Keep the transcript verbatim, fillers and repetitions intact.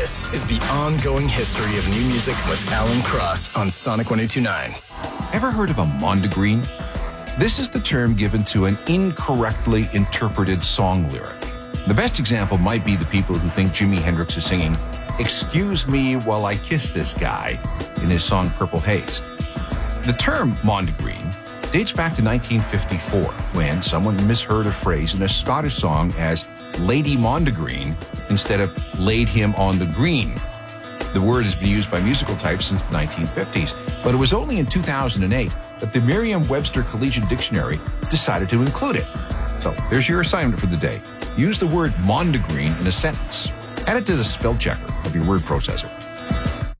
This is the ongoing history of new music with Alan Cross on Sonic one oh two point nine. Ever heard of a mondegreen? This is the term given to an incorrectly interpreted song lyric. The best example might be the people who think Jimi Hendrix is singing, "Excuse me while I kiss this guy," in his song Purple Haze. The term mondegreen dates back to nineteen fifty-four, when someone misheard a phrase in a Scottish song as Lady Mondegreen instead of laid him on the green. The word has been used by musical types since the nineteen fifties, but it was only in two thousand eight that the Merriam-Webster Collegiate Dictionary decided to include it. So here's your assignment for the day. Use the word mondegreen in a sentence. Add it to the spell checker of your word processor.